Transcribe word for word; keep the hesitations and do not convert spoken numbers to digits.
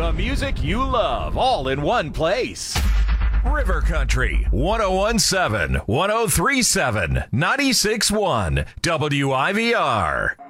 The music you love, all in one place. River Country, one oh one point seven, one oh three point seven, ninety-six point one, W I V R.